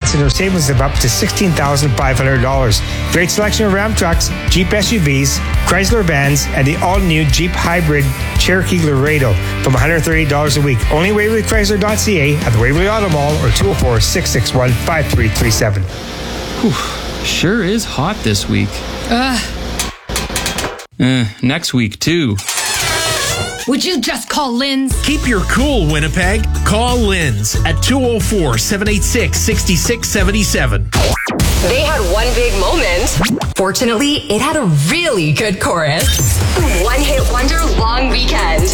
months and your savings of up to $16,500. Great selection of Ram trucks, Jeep SUVs, Chrysler vans, and the all-new Jeep Hybrid Cherokee Laredo from $130 a week. Only WaverlyChrysler.ca at the Waverly Auto Mall or 204-661-5337. Sure is hot this week. Next week, too. Would you just call Lynn's? Keep your cool, Winnipeg. Call Lynn's at 204-786-6677. They had one big moment. Fortunately, it had a really good chorus. One hit wonder long weekend.